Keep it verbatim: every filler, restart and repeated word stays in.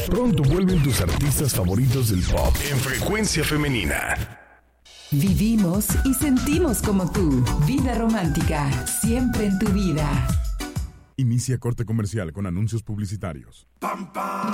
Pronto vuelven tus artistas favoritos del pop en Frecuencia Femenina. Vivimos y sentimos como tú. Vida romántica, siempre en tu vida. Inicia corte comercial con anuncios publicitarios. Pam, pam.